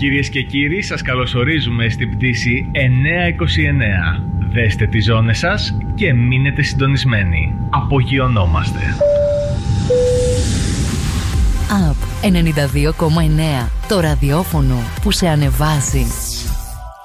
Κυρίες και κύριοι, σας καλωσορίζουμε στην πτήση 929. Δέστε τις ζώνες σας και μείνετε συντονισμένοι. Απογειωνόμαστε. ΑΠ 92,9. Το ραδιόφωνο που σε ανεβάζει.